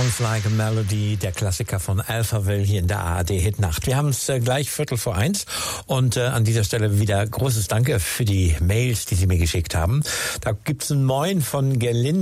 Sounds Like a Melody, der Klassiker von Alphaville hier in der ARD-Hitnacht. Wir haben es gleich 1:15 und an dieser Stelle wieder großes Danke für die Mails, die Sie mir geschickt haben. Da gibt's ein Moin von Gerlinde.